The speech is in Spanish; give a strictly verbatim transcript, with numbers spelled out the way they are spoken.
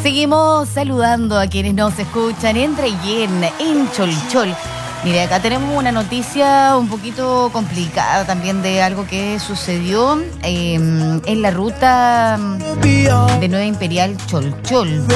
Seguimos saludando a quienes nos escuchan en Trellén, en Cholchol. Mire, acá tenemos una noticia un poquito complicada también de algo que sucedió eh, en la ruta de Nueva Imperial Cholchol.